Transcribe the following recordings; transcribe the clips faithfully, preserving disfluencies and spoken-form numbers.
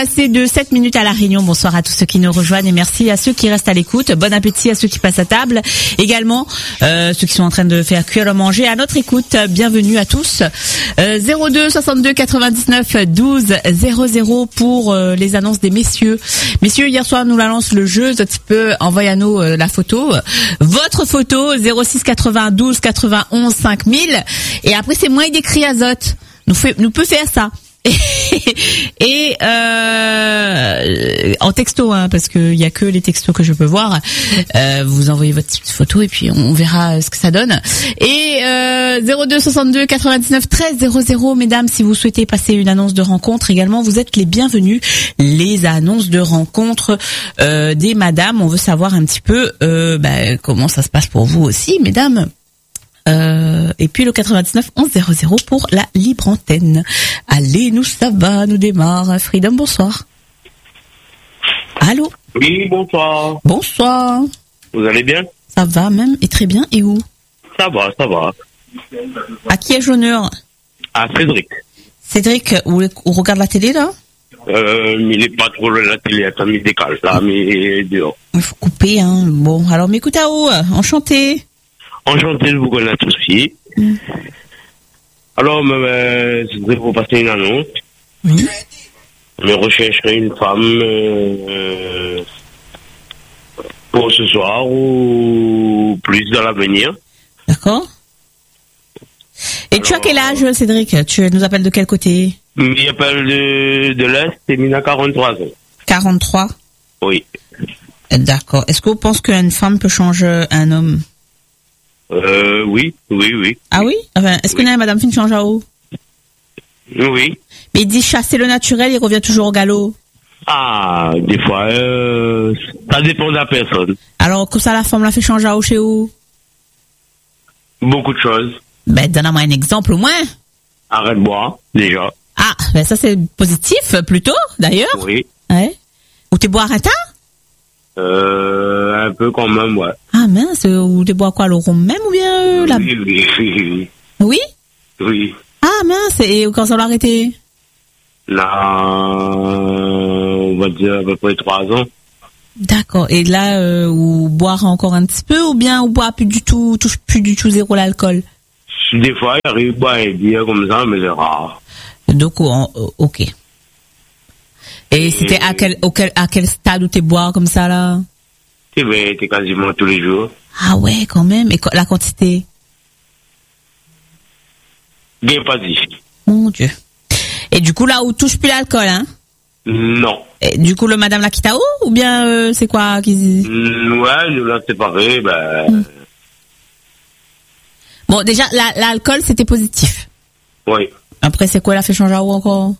Passé de sept minutes à La Réunion. Bonsoir à tous ceux qui nous rejoignent et merci à ceux qui restent à l'écoute. Bon appétit à ceux qui passent à table. Également, euh, ceux qui sont en train de faire cuire le manger à notre écoute. Bienvenue à tous. Euh, zéro deux soixante-deux quatre-vingt-dix-neuf douze zéro zéro pour euh, les annonces des messieurs. Messieurs, hier soir, nous lance le jeu. Un petit peu, envoyez-nous euh, la photo. Votre photo, zéro six quatre-vingt-douze quatre-vingt-onze cinq mille. Et après, c'est moi d'écrit azote. Nous, fait, nous peut faire ça. Et euh, en texto, hein, parce que il y a que les textos que je peux voir. Euh, vous envoyez votre petite photo et puis on verra ce que ça donne. Et euh, zéro deux soixante-deux quatre-vingt-dix-neuf treize zéro zéro, mesdames, si vous souhaitez passer une annonce de rencontre également, vous êtes les bienvenus. Les annonces de rencontre euh, des madames, on veut savoir un petit peu euh, bah, comment ça se passe pour vous aussi, mesdames. Euh, et puis le quatre-vingt-dix-neuf onze zéro zéro pour la libre antenne. Allez, nous ça va, nous démarre. Freedom, bonsoir. Allô? Oui, bonsoir. Bonsoir. Vous allez bien? Ça va même, et très bien, et où? Ça va, ça va. À qui ai-je l'honneur? À Cédric. Cédric, où, où regarde la télé là? Euh, mais il est pas trop loin de la télé, ça me décale là, mais dehors. Il faut couper, hein. Bon, alors m'écoute à où? Enchanté. Enchanté de vous connaître aussi. Mm. Alors, euh, je voudrais vous passer une annonce. Oui. Je rechercherai une femme euh, pour ce soir ou plus dans l'avenir. D'accord. Et alors, tu as quel âge, Cédric? Tu nous appelles de quel côté? Il appelle de, de l'Est et il a quarante-trois ans. quarante-trois? Oui. D'accord. Est-ce que vous pensez qu'une femme peut changer un homme? Euh, oui, oui, oui. Ah oui? Enfin, est-ce oui. que Madame Finn change à haut? Oui. Mais il dit chasser le naturel, il revient toujours au galop. Ah, des fois, euh, ça dépend de la personne. Alors, que ça, la femme l'a fait changer à haut chez où? Beaucoup de choses. Ben, donne-moi un exemple au moins. Arrête de boire, déjà. Ah, ben ça c'est positif, plutôt, d'ailleurs. Oui. Ouais. Ou t'es boire un tas? Euh, un peu quand même, ouais. Ah mince, ou t'es boire quoi, le rhum même ou bien euh, la... Oui, oui, oui. Oui? Oui. Ah mince, et quand ça l'a arrêté? Là, on va dire à peu près trois ans. D'accord. Et là, euh, ou boire encore un petit peu ou bien ou boire plus du tout, touche plus du tout zéro l'alcool? Des fois, il arrive à boire et dire comme ça, mais c'est rare. Donc, ok. Et, et c'était à quel, auquel, à quel stade où t'es boire comme ça, là? Eh ben, t'es quasiment tous les jours. Ah ouais, quand même. Et la quantité? Bien pas dit. Mon Dieu. Et du coup, là où touche plus l'alcool, hein? Non. Et du coup, le madame la quitte à haut? Ou bien, euh, c'est quoi qui... mmh, ouais, nous l'avons séparé, ben... Mmh. Bon, déjà, la, l'alcool, c'était positif. Oui. Après, c'est quoi, elle a fait changer à haut encore?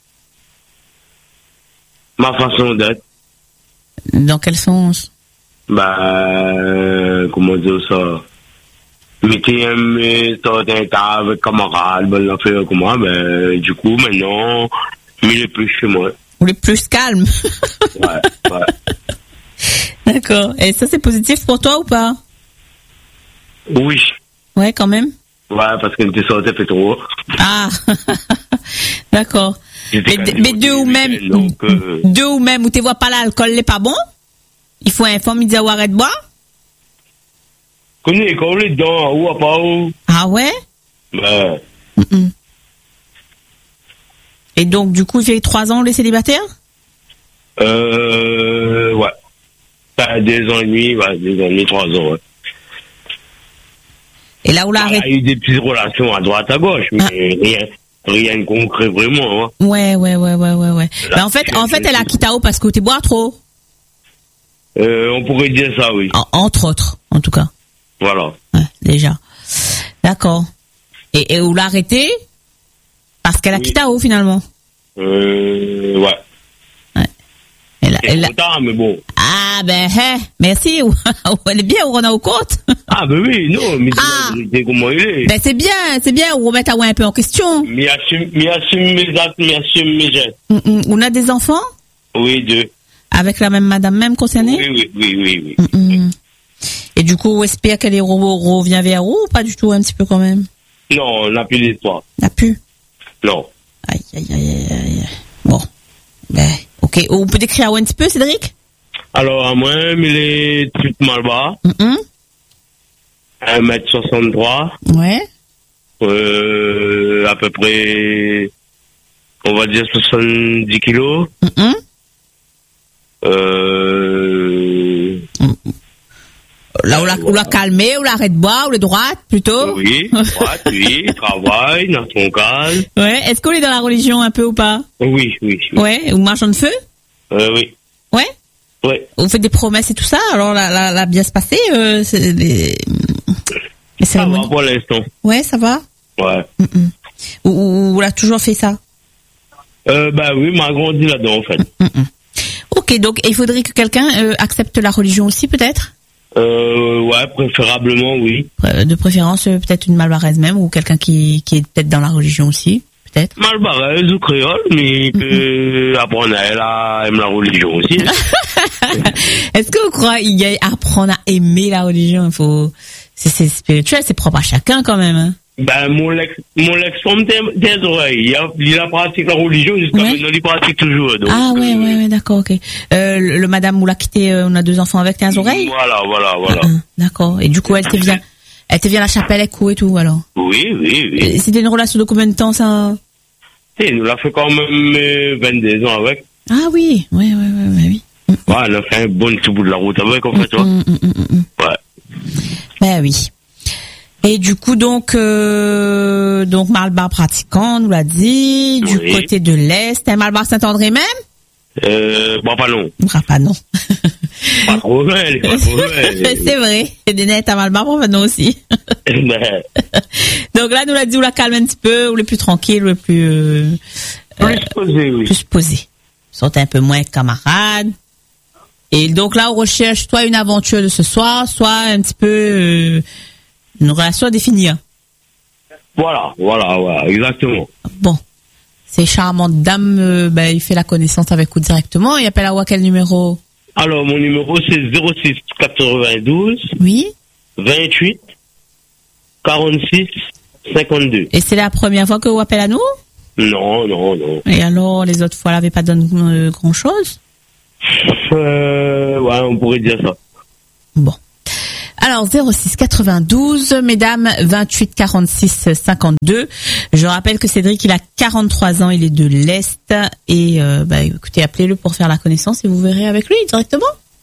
Ma façon d'être. Dans quel sens? Bah, euh, comment dire ça? Mettez un sorte un tas avec camarades, ben, l'affaire comme moi, ben, du coup, maintenant, il est plus chez moi. Vous êtes plus calme? Ouais, ouais. D'accord. Et ça, c'est positif pour toi ou pas? Oui. Ouais, quand même? Ouais, parce qu'elle était sortie, fait trop. Ah, d'accord. Mais, mais deux ou même, donc, euh... deux ou même, où tu vois pas l'alcool n'est pas bon? Il faut informer, dire, ou arrête de boire? Connais, quand on est dedans, ou à pas où? Ah ouais? Ouais. Mm-mm. Et donc, du coup, il fait trois ans, les célibataires? Euh, ouais. Bah, deux ans et demi, ouais, deux ans et demi, trois ans, ouais. Et là où la arrête... Il y a eu des petites relations à droite, à gauche, mais ah. rien. Rien de concret, vraiment. Hein. Ouais, ouais, ouais, ouais, ouais, ouais. Mais en fait, en fait, elle a quitté à haut parce que tu bois trop. Euh, on pourrait dire ça, oui. En, entre autres, en tout cas. Voilà. Ouais, déjà. D'accord. Et, et où l'a arrêté? Parce qu'elle a oui. quitté à haut, finalement. Euh, ouais. Ouais. Elle a, c'est elle a... tard, mais bon. Ah, ben, hey, merci. Elle est bien, on a au compte. Ah, ben oui, non, mais ah. c'est comment il est. Ben, c'est bien, c'est bien, on remet un peu en question. Mais assume, mais assume mes actes, mais assume mes gestes. Mm-mm. On a des enfants? Oui, deux. Avec la même madame même concernée? Oui, oui, oui, oui, oui. Mm-mm. Et du coup, on espère qu'elle revient vers vous ou pas du tout, un petit peu quand même? Non, on n'a plus d'espoir. N'a plus? Non. Aïe, aïe, aïe, aïe, aïe. Bon. Ben, Ok, on peut décrire un petit peu, Cédric? Alors, à moi, il est tout mal bas. Mm-hmm. un mètre soixante-trois. Ouais. Euh, à peu près, on va dire soixante-dix kilos. Mm-hmm. Euh... Là, on l'a, on l'a calmé, on l'arrête de boire, ou le droite, plutôt? Oui, droite, oui, travaille, dans son calme. Ouais. Est-ce qu'on est dans la religion un peu ou pas? Oui, oui, oui. Ouais. Ou marchand de feu? Euh, oui. Ouais. Ouais. On fait des promesses et tout ça, alors là, là, là bien se passer, euh, c'est les, les Ça cérémonies. va pour l'instant. Ouais, ça va? Ouais. Mm-mm. Ou, ou, ou on a toujours fait ça? Euh, bah oui, m'a grandi là-dedans, en fait. Mm-mm. Ok, donc il faudrait que quelqu'un euh, accepte la religion aussi, peut-être? Euh, ouais, préférablement, oui. De préférence, euh, peut-être une malbaraise même, ou quelqu'un qui, qui est peut-être dans la religion aussi, peut-être? Malbaraise ou créole, mais il peut apprendre à elle à aimer la religion aussi. Est-ce que vous croyez qu'il y a apprendre à aimer la religion? Il faut, c'est, c'est spirituel, c'est propre à chacun quand même. Hein. Ben, mon ex, mon ex-femme des oreilles. Il a, il a pratiqué la religion jusqu'à Ouais. maintenant, il pratique toujours. Donc, Ah ouais, euh, ouais, ouais, d'accord, ok. Euh, le, le madame où l'a quitté, euh, on a deux enfants avec quinze oreilles? Voilà, voilà, voilà. Ah, ah, d'accord. Et du coup, elle te vient, elle te vient à la chapelle avec coup et tout, alors? Oui, oui, oui. Et c'était une relation de combien de temps, ça? Et il nous l'a fait quand même euh, vingt-deux ans avec. Ah oui, ouais, ouais, ouais, ouais, oui. Ouais, elle a fait un bon petit bout de la route avec, en fait, tu vois. Mm, mm, mm, mm. Ouais. Ben oui. Et du coup, donc, euh, donc Malbar pratiquant, on nous l'a dit, du Oui. côté de l'Est. Un Malbar Saint-André même? Euh, bon, pas non. Ah, pas non. Pas trop loin, elle est pas trop loin. C'est vrai. Et des nets à Malbar, pas non aussi. Ben, Donc là, nous l'a dit, on la calme un petit peu, ou le plus tranquille, ou le plus, euh, plus posé, oui. plus posé. Ils sont un peu moins camarades. Et donc là, on recherche soit une aventure de ce soir, soit un petit peu, euh, une relation à définir. Voilà, voilà, voilà, exactement. Bon. Ces charmantes dames, euh, ben, il fait la connaissance avec vous directement. Il appelle à ou à quel numéro? Alors, mon numéro, c'est zéro six quatre-vingt-douze Oui. vingt-huit quarante-six cinquante-deux. Et c'est la première fois que vous appelez à nous? Non, non, non. Et alors, les autres fois, elle n'avait pas donné euh, grand chose? Euh, ouais, on pourrait dire ça. Bon. Alors, zéro six quatre-vingt-douze, mesdames, vingt-huit quarante-six cinquante-deux. Je rappelle que Cédric, il a quarante-trois ans, il est de l'Est. Et, euh, bah, écoutez, appelez-le pour faire la connaissance et vous verrez avec lui directement.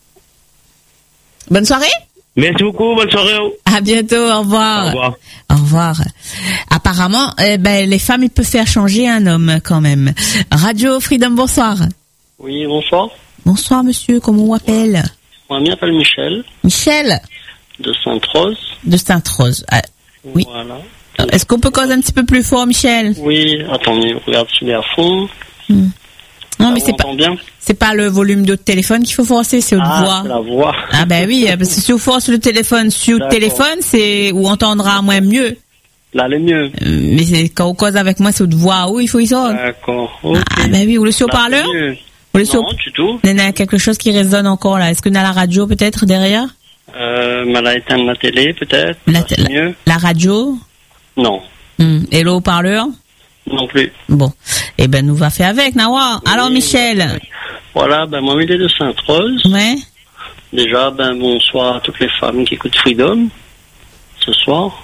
Bonne soirée. Merci beaucoup, bonne soirée. À bientôt, au revoir. Au revoir. Au revoir. Apparemment, eh ben, les femmes, ils peuvent faire changer un homme quand même. Radio Freedom, bonsoir. Oui, bonsoir. Bonsoir, monsieur, comment on appelle? Moi, je m'appelle Michel, Michel de Sainte-Rose. de Sainte-Rose. Ah, oui. Voilà. Est-ce qu'on peut causer un petit peu plus fort, Michel? Oui, attendez, regarde s'il est à fond. Hmm. Non, Ça, mais on c'est pas, entend bien. c'est pas le volume de téléphone qu'il faut forcer, c'est haute Ah, voix. c'est la voix. Ah ben oui, parce que si on force le téléphone sur le D'accord. téléphone, c'est où on entendra moins mieux. Là, le mieux. Euh, Mais c'est quand on cause avec moi, c'est haute voix. Où il faut y sortir. D'accord. Ok. Ah ben oui, ou le sur Là, haut-parleur. c'est mieux. Ou le sur. Non, du tout. Il y a quelque chose qui résonne encore là. Est-ce qu'on a la radio peut-être derrière? Euh, mais à éteindre la télé, peut-être. La, Ça, c'est mieux. la radio. Non. Hmm. Et le haut-parleur? Non plus. Bon. Eh ben, nous va faire avec, Nawa. Alors, Oui, Michel. Voilà, ben, moi, il est de Sainte-Rose. Ouais. Déjà, ben, bonsoir à toutes les femmes qui écoutent Freedom ce soir.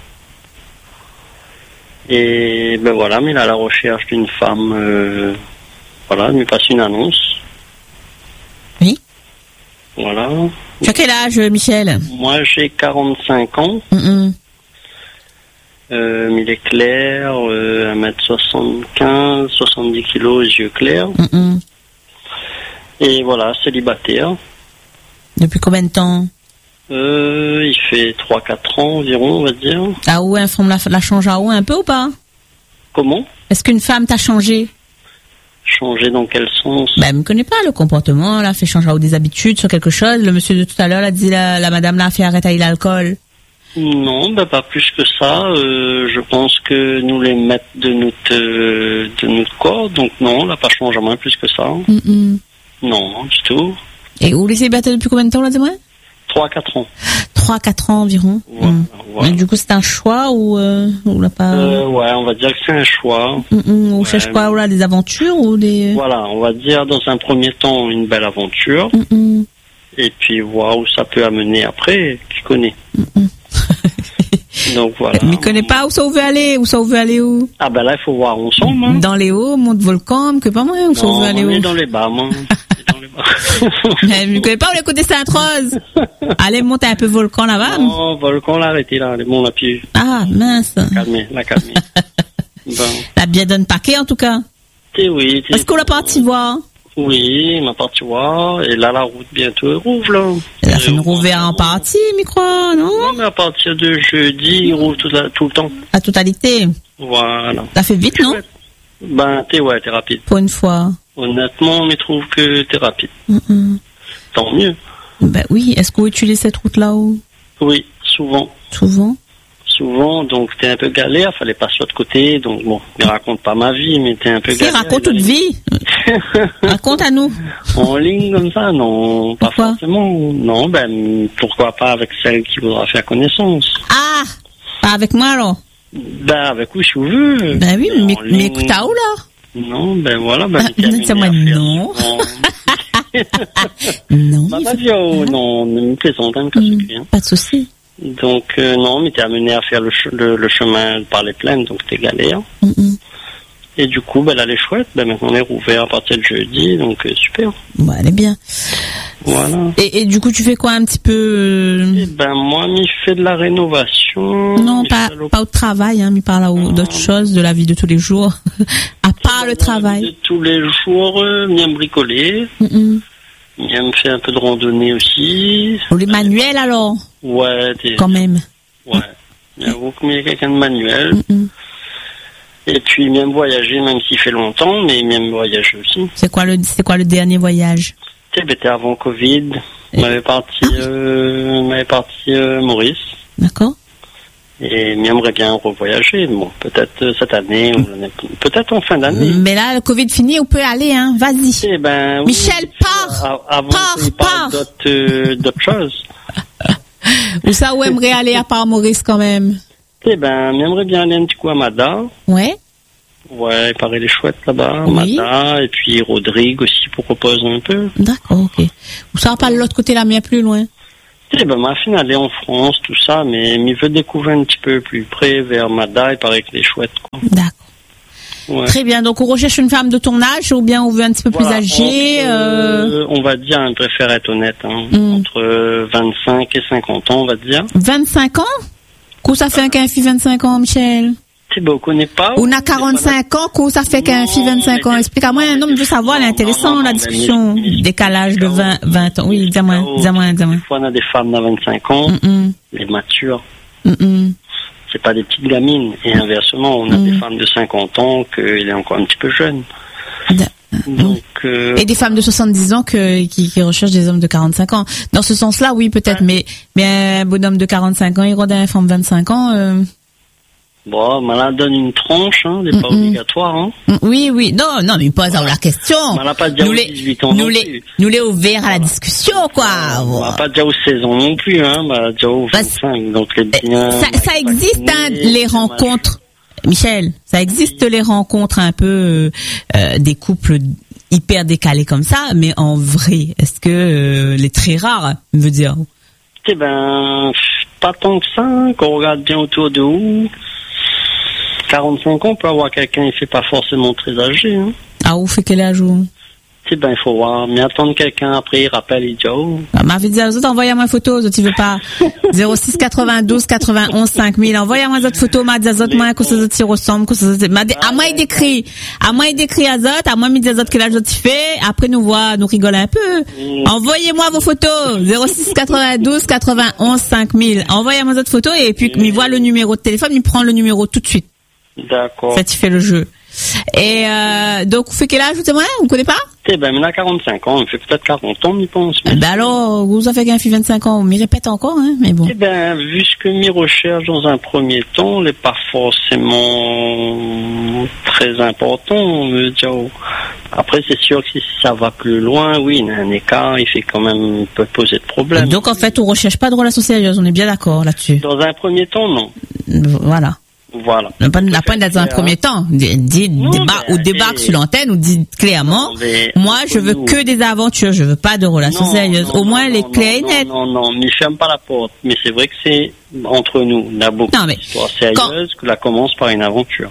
Et ben voilà, mais il est à la recherche d'une femme. Euh, voilà, il me passe une annonce. Oui. Voilà. Tu as quel âge, Michel? Moi, j'ai quarante-cinq ans. Mm-mm. Euh, il est clair, euh, un mètre soixante-quinze, soixante-dix kilos, yeux clairs. Mm-mm. Et voilà, célibataire. Depuis combien de temps? Euh, il fait trois quatre ans environ, on va dire. Ah ouais, une femme la, la change à haut un peu ou pas? Comment? Est-ce qu'une femme t'a changé? Changer dans quel sens? Ben, elle me connaît pas le comportement, elle a fait changer à haut des habitudes sur quelque chose. Le monsieur de tout à l'heure, a dit la, la madame là a fait arrêter l'alcool. Non, ben pas plus que ça. Euh, je pense que nous les mettre de notre euh, de notre corps, donc non, on n'a pas changé moins plus que ça. Mm-mm. Non, du tout. Et vous les célibataires depuis combien de temps là, dis-moi? trois quatre ans. trois quatre ans environ. Voilà, Mm. voilà. Et du coup, c'est un choix ou euh, ou là pas Euh, ouais, on va dire que c'est un choix. Mm, mm. On ouais. cherche quoi, là, des aventures ou des Voilà, on va dire dans un premier temps une belle aventure, Mm, mm. et puis voir où ça peut amener après, qui connaît. Mm, mm. Donc voilà. Mais connais pas où ça veut aller, où ça veut aller où Ah ben là, il faut voir ensemble. Hein. Dans les hauts, monte volcan, que pas moi, où ça Non, veut aller on est où dans les bas, moi. Dans les bas. Mais je connais pas où les côtés Sainte-Rose. Allez, monter un peu volcan là-bas. Non, volcan, l'a arrêté là. Bon, la puis Ah, mince. calmer, la calmer. Bon. La bien donne paquet, en tout cas. T'es oui. t'es- Est-ce qu'on l'a parti voir? Oui, ma partie voir. Et là, la route bientôt elle rouvre là. Elle a fait une Euh, rouverte en partie, micro, non? Non, mais à partir de jeudi, il rouvre tout, la- tout le temps. La totalité. Voilà. Ça fait vite, non? Ben, t'es ouais, t'es rapide. Pour une fois. Honnêtement, je trouve que t'es rapide. Mm, mm. Tant mieux. Ben oui. Est-ce qu'on utilise cette route-là ou Oui, souvent. souvent? Souvent, donc t'es un peu galère, fallait passer de l'autre côté, donc bon, je raconte pas ma vie, mais t'es un peu Si, galère. raconte toute vie. Raconte à nous. En ligne comme ça, non, pas Pourquoi? forcément. Non, ben pourquoi pas avec celle qui voudra faire connaissance. Ah! Pas avec moi, alors. Ben avec où je veux. Ben oui, mais, En mais ligne. écoute à où, là? Non, ben voilà, ben Ah, mais terminé c'est moi, à faire non. souvent. Non. Bah, il pas faut- dire, oh, non, ne me plaisante, hein, me casse le Mm, cul, hein. Pas de souci. Donc euh, non, mais t'es amené à faire le, ch- le, le chemin par les plaines, donc t'es galère. Mm, mm. Et du coup, ben là, elle est chouette. Ben maintenant, on est rouvert à partir de jeudi, donc euh, super. Bon, elle est bien. Voilà. Et, et du coup, tu fais quoi un petit peu euh, Et ben moi, m'y fais de la rénovation. Non, m'y pas, fais l'op- pas au travail, hein, mais par là où d'autres choses de la vie de tous les jours. À part le De travail. tous les jours, euh, bien bricoler. Mm, mm. Bien me faire un peu de randonnée aussi. Ou les manuels, alors, Ouais, t'es... quand même. Ouais. J'avoue que mais quelqu'un de manuel. Mm, mm. Et puis, même voyager, même s'il fait longtemps, mais même voyager aussi. C'est quoi le, c'est quoi le dernier voyage? Tu sais, ben, t'es avant Covid. On m'avait parti, euh, on m'avait parti euh, Maurice. D'accord? Et j'aimerais bien revoyager. Bon, peut-être euh, cette année, ou l'année- peut-être en fin d'année. Mais là, le Covid fini, on peut aller, hein. Vas-y. Eh ben, oui, Michel, pars! a- Avant Pars, qu'il pars. parle d'autres, euh, d'autres choses. Où ça, où aimerait aller à part Maurice, quand même? Eh ben, j'aimerais bien aller un petit coup à Mada. Ouais? Ouais, il paraît les chouettes là-bas. Oui. Mada. Et puis Rodrigue aussi pour reposer un peu. D'accord, ok. Où ça, pas de l'autre côté, la mienne, plus loin? Eh ben, ma fille, aller en France, tout ça, mais il veut découvrir un petit peu plus près vers Mada. Il paraît que les chouettes, quoi. D'accord. Ouais. Très bien. Donc, on recherche une femme de ton âge ou bien on veut un petit peu Voilà, plus âgée? entre, euh, euh, on va dire, on préfère être honnête, hein, Mm. entre euh, vingt-cinq et cinquante ans, on va dire. vingt-cinq ans? Qu'où ça fait qu'un fille vingt-cinq ans, Michel? Tu sais, ben, on connaît pas. On a quarante-cinq ans, qu'où ça fait qu'un Non, fille vingt-cinq ans? mais- Explique-moi, un homme veut savoir, elle est Non, intéressant, non, non, la mais- discussion. mais- Décalage de mais- vingt, vingt ans. Oui, dis-moi, mais- dis-moi, dis-moi. Des fois, on a des femmes de vingt-cinq ans, Mm, mm, les matures. mm, mm. C'est pas des petites gamines. Et inversement, on a Mm. des femmes de cinquante ans qu'il est encore un petit peu jeune. Da- Donc, euh, Et des femmes de soixante-dix ans que, qui, qui recherchent des hommes de quarante-cinq ans. Dans ce sens-là, oui, peut-être, mais, mais un bonhomme de quarante-cinq ans, il rôde une femme de vingt-cinq ans, euh, bon, Mala donne une tranche, hein, c'est pas Mm-mm. obligatoire. Hein. oui, oui, non, non, mais pas dans la question. Mala pas déjà Nous aux les, dix-huit ans nous non les, plus. nous les ouverts à la discussion, quoi. Mala pas déjà aux seize ans non plus, hein, bah, déjà aux Bah, vingt-cinq. Donc, les Eh, biens, ça, ça existe, hein, les rencontres. Michel, ça existe les rencontres un peu euh, des couples hyper décalés comme ça, mais en vrai, est-ce que euh, les très rares, veut dire? Eh ben, pas tant que ça, hein, quand on regarde bien autour de où. quarante-cinq ans, on peut avoir quelqu'un, il fait pas forcément très âgé. Hein. Ah, où fait quel âge ou? Eh ben, il faut voir, mais attendre quelqu'un après, il rappelle, il dit, oh. Ah, m'avait dit aux autres, envoyez-moi une photo, aux autres, tu veux pas. zéro six quatre-vingt-douze quatre-vingt-onze cinq mille, envoyez-moi une autre photo, m'a dit aux autres, moi, que ces autres, ils ressemblent, que ces autres, m'a dit, à moi, il décrit, à moi, il décrit à autres, à moi, il dit aux autres quel âge tu fais, après, nous voit, nous rigole un peu. Mm. Envoyez-moi vos photos, zéro six quatre-vingt-douze quatre-vingt-onze cinq mille, envoyez-moi d'autres photos, et puis, il voit le numéro de téléphone, il prend le numéro tout de suite. D'accord. Ça, tu fais le jeu. Et euh, donc, vous faites quel âge, vous témoignez? Vous ne connaissez pas? Eh ben, maintenant quarante-cinq ans, on fait peut-être quarante ans, on y pense. Eh ben alors, vous avez qu'un fille vingt-cinq ans, on m'y répète encore, hein, mais bon. Eh ben, vu ce que m'y recherche dans un premier temps, n'est pas forcément très important, on veut dire. Après, c'est sûr que si ça va plus loin, oui, il y a un écart, il fait quand même, il peut poser de problèmes. Donc, en fait, on recherche pas de relation sérieuse, on est bien d'accord là-dessus. Dans un premier temps, non. Voilà. Voilà. La peine d'être dans un premier temps. Dit, débat, ou débarque sur l'antenne, ou dit clairement, non, moi, je veux nous. que des aventures, je veux pas de relations non, sérieuses. Non, Au moins, non, les non, clés non, nettes. Non, non, ne ferme pas la porte. Mais c'est vrai que c'est entre nous. On a beaucoup d'histoires sérieuses que la commence par une aventure.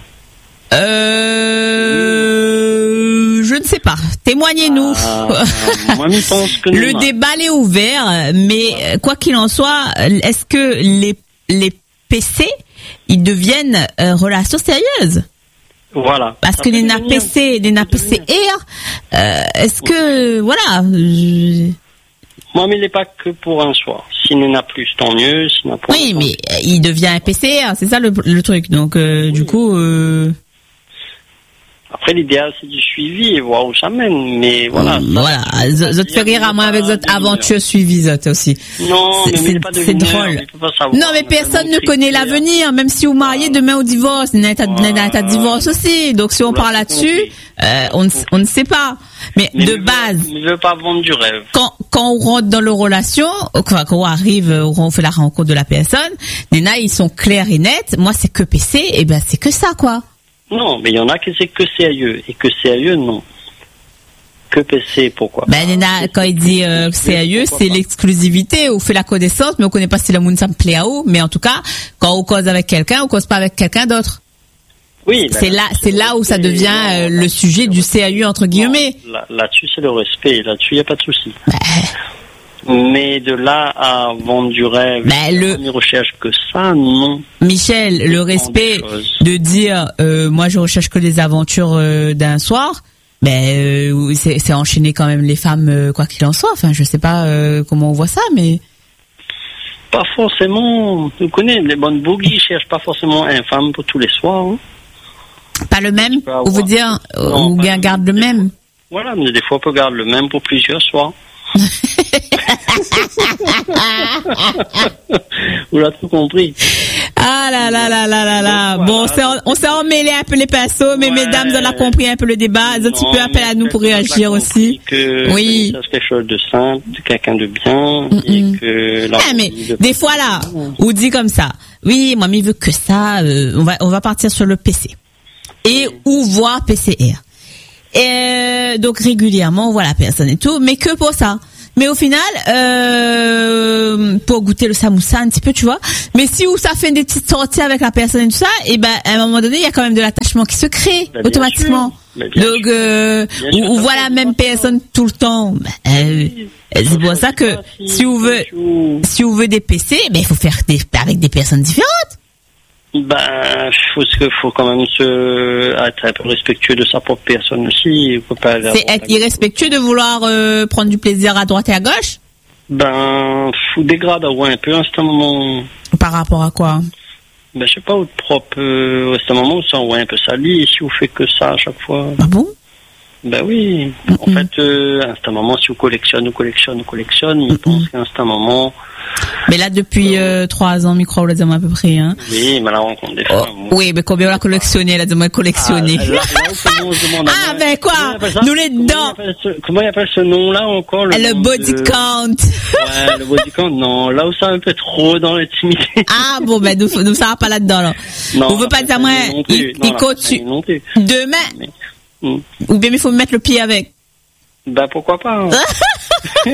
Euh, je ne sais pas. Témoignez-nous. Ah, moi, je pense que le débat est ouvert, mais ouais. quoi qu'il en soit, est-ce que les, les P C, ils deviennent euh, relations sérieuses? Voilà. Parce ça que les N A P C, les N A P C R, euh, est-ce que, voilà. Je... Moi, mais il n'est pas que pour un soir. S'il n'y en a plus, tant mieux. S'il n'y en a pas oui, mais temps. Il devient un P C R, c'est ça le, le truc. Donc, euh, oui. du coup. Euh... Après, l'idéal, c'est du suivi et voir où ça mène. Mais voilà. Mmh, voilà. Zot fait rire à moi avec votre aventure suivie, Zot aussi. Non, mais c'est, pas c'est drôle. Non, mais personne ne connaît l'avenir. Même si vous mariez demain au divorce, il y a un divorce aussi. Donc, si on parle là-dessus, euh, on, on ne sait pas. Mais, mais de base. Je ne veux pas vendre du rêve. Quand, quand on rentre dans le relation, quand on arrive, on fait la rencontre de la personne, les nains, ils sont clairs et nets. Moi, c'est que P C, et ben, c'est que ça, quoi. Non, mais il y en a qui c'est que sérieux et que sérieux non. Que P C, pourquoi? Ben Nena, quand il dit euh, sérieux, c'est pas. L'exclusivité. On fait la connaissance, mais on connaît pas si le monde ça me plaît à où. Mais en tout cas, quand on cause avec quelqu'un, on cause pas avec quelqu'un d'autre. Oui. C'est là, c'est là où ça devient euh, le sujet du sérieux entre guillemets. Non, là, là-dessus, c'est le respect. Là-dessus, il y a pas de souci. Ben... Mais de là à vendre du rêve, ben, le... on ne recherche que ça, non. Michel, le respect de dire, euh, moi je recherche que les aventures euh, d'un soir, ben euh, c'est, c'est enchaîner quand même les femmes, euh, quoi qu'il en soit. Enfin, je sais pas euh, comment on voit ça, mais pas forcément. Vous connaissez, les bonnes bogies cherchent pas forcément un femme pour tous les soirs. Hein. Pas le même. Ou vous dire, non, ou bien garde le même. Voilà, mais des fois on peut garder le même pour plusieurs soirs. Vous l'avez tout compris. Ah là là là là là là. Bon, bon voilà. on s'est emmêlé un peu les pinceaux, mais ouais. Mesdames, on a compris un peu le débat. Un petit peu appel à nous pour réagir aussi. Que oui. C'est quelque chose de simple, de quelqu'un de bien, mm-hmm. et que. Ah, mais de... des fois là, on dit comme ça. Oui, moi, il veut que ça. Euh, on va, on va partir sur le P C et oui. ou voir P C R. Et donc régulièrement on voit la personne et tout, mais que pour ça. Mais au final, euh, pour goûter le samoussa un petit peu, tu vois. Mais si où ça fait des petites sorties avec la personne et tout ça, et ben à un moment donné, il y a quand même de l'attachement qui se crée ben, automatiquement. Donc euh, où, où voit la même personne tout le temps. Ben, euh, c'est pour ça que si on veut, si on veut des P C, ben il faut faire des avec des personnes différentes. Ben, faut que faut quand même se être un peu respectueux de sa propre personne aussi. Il faut pas c'est être irrespectueux de vouloir euh, prendre du plaisir à droite et à gauche. Ben, faut dégrader ouais, un peu à ce moment. Par rapport à quoi? Ben, je sais pas, votre propre. Euh, à ce moment, on s'en ouais un peu sali. Et si vous faites que ça à chaque fois. Ah bon? Ben oui. Mm-hmm. En fait, euh, à un moment, si vous collectionnez, vous collectionnez, vous collectionnez, je pense qu'à un moment. Mais là, depuis euh, trois ans, micro, on l'a dit à peu près, hein. Oui, mais là, on rencontre des femmes. Oh, oui, mais combien on l'a collectionné, là, de collectionné. Ah, là, là, on se demande, ah ben quoi? Nous les dents. Comment il appelle ce nom-là encore? Le, le body de... count. Ouais, le body count, non. Là où ça un peu trop dans l'intimité. Ah bon, ben, nous, nous, ça va pas là-dedans, là. Non. On veut pas dire, moi, il, il continue. Demain. Mais... Mm. Ou bien il faut me mettre le pied avec. Ben pourquoi pas. Hein.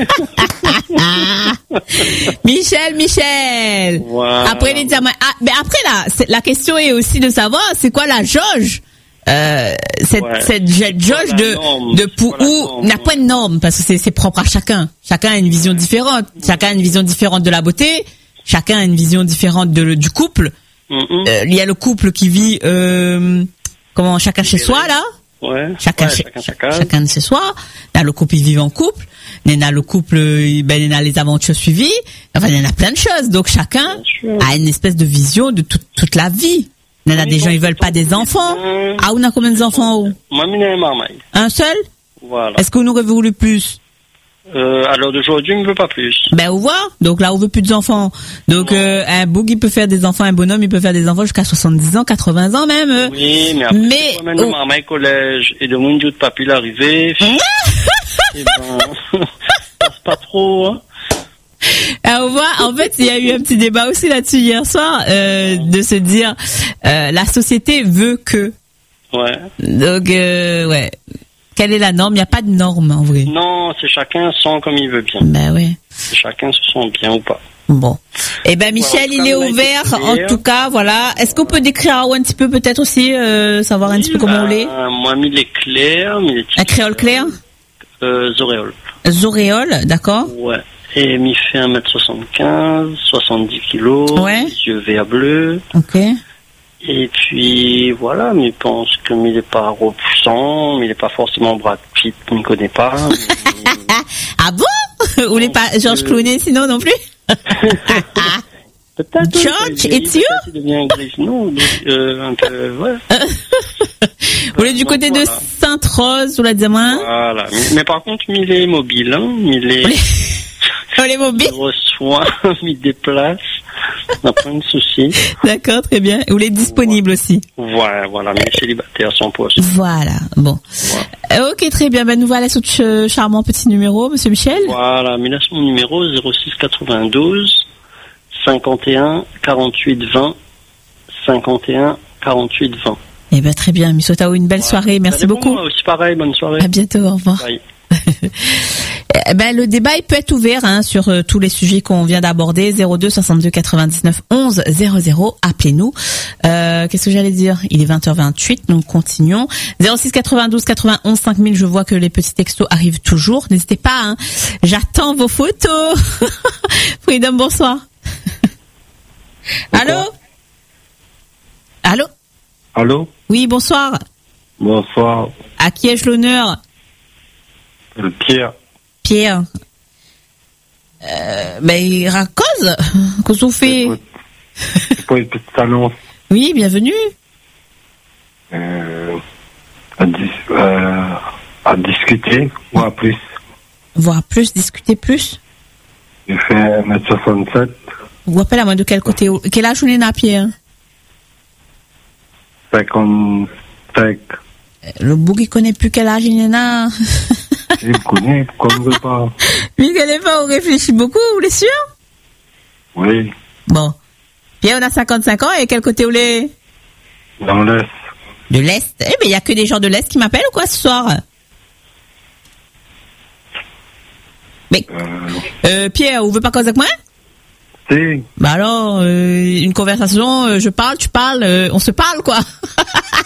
Michel, Michel. Voilà. Après les diamants. Ah, mais après là, la question est aussi de savoir c'est quoi la jauge. Euh, cette, ouais. cette jauge de norme, de pour où n'a pas de norme parce que c'est, c'est propre à chacun. Chacun a une vision différente. Chacun a une vision différente de la beauté. Chacun a une vision différente de du couple. Mm-hmm. Euh, il y a le couple qui vit euh, comment chacun chez soi là. Ouais. Chacun, ouais, chez, chacun, chacun. chacun de chez soi. Là, le couple, il vit en couple. Il y en a le couple, ben, il y en a les aventures suivies. Enfin, il y en a plein de choses. Donc, chacun a une espèce de vision de tout, toute la vie. Il y en a des gens, ils veulent pas des enfants. Ah, on a combien d'enfants? Moi, je n'ai un marmaille. Un seul? Voilà. Est-ce qu'on aurait voulu plus? Euh, à l'heure d'aujourd'hui, on ne veut pas plus. Ben, on voit. Donc là, on veut plus d'enfants. Donc, euh, un boug, il peut faire des enfants, un bonhomme, il peut faire des enfants jusqu'à soixante-dix ans, quatre-vingts ans même. euh. Oui, mais après, Mais- quand même, le oh. marmaille collège et de mon Dieu de papy l'arrivée. Et ben, ça passe pas trop, hein. Ah, on voit, en fait, il y a eu un petit débat aussi là-dessus hier soir, euh, de se dire, euh, la société veut que. Ouais. Donc, euh, ouais. Quelle est la norme? Il n'y a pas de norme, en vrai. Non, c'est chacun sent comme il veut bien. Ben ouais. C'est chacun se sent bien ou pas. Bon. Eh ben, Michel, Voilà, en tout il est cas, on a été ouvert, en clair. tout cas, voilà. Est-ce qu'on peut décrire un petit peu, peut-être aussi, euh, savoir un petit peu comment on l'est? Ben, moi, mis les clairs, mis les Un créole clair? Euh, Zoréole. Zoréole, d'accord? Ouais. Et m'y fait un mètre soixante-quinze, soixante-dix kilos. Ouais. Yeux verts bleus. Ok. Et puis, voilà, mais je pense que il n'est pas repoussant, mais il n'est pas forcément Brad Pitt, on ne connaît pas. Mais... Ah bon? Ou les pas Georges Clooney, sinon, non plus? Peut-être. George, il- it's you? peut-être il devient gris. Non, donc, euh, un peu, ouais. Vous êtes du Donc, côté de voilà. Sainte-Rose, ou la Diamant? Voilà. Mais, mais par contre, il est mobile, hein. Il est, Oh, les mobiles? il reçoit, il déplace. On n'a pas de souci. D'accord, très bien. Ou les disponibles aussi? Voilà, voilà, mais célibataire sans poste. Voilà, bon. Euh, Ok, très bien. Ben, nous voilà sur ce charmant petit numéro, monsieur Michel. Voilà, mais là, c'est mon numéro zéro six quatre-vingt-douze, cinquante et un, quarante-huit, vingt, cinquante et un, quarante-huit, vingt. Eh ben, très bien. Monsieur Tao, une belle soirée. Merci Allez, bon, beaucoup. moi aussi pareil, bonne soirée. À bientôt. Au revoir. Bye. Eh ben, le débat il peut être ouvert hein, sur euh, tous les sujets qu'on vient d'aborder. zéro deux soixante-deux quatre-vingt-dix-neuf onze zéro zéro. Appelez-nous. Euh, qu'est-ce que j'allais dire? Il est vingt heures vingt-huit, donc continuons. zéro six quatre-vingt-douze quatre-vingt-onze cinq mille. Je vois que les petits textos arrivent toujours. N'hésitez pas. Hein. J'attends vos photos. Freedom, bonsoir. Allô? Allô? Allô? Oui, bonsoir. Bonsoir. À qui ai-je l'honneur? Le Pierre. Pierre. Euh, ben, cause. Qu'est-ce qu'on fait? C'est pour une petite annonce. Oui, bienvenue. Euh, à, dis- euh, à discuter ou à plus. Voir plus, discuter plus. Je fais un mètre soixante-sept, Vous rappelez à moi de quel côté? Quel âge on est à Pierre? cinquante-cinq. Le boug, il connaît plus quel âge il est là. Je le connais, pourquoi on ne veut pas? Lui, il connaît pas, on réfléchit beaucoup, vous l'êtes sûr? Oui, Bon. Pierre, on a cinquante-cinq ans, et quel côté on est? dans l'Est. De l'Est. Eh ben, il y a que des gens de l'Est qui m'appellent ou quoi ce soir? Mais, Euh, euh, Pierre, vous veut pas causer avec moi? si, Bah alors, euh, une conversation, euh, je parle, tu parles, euh, on se parle quoi.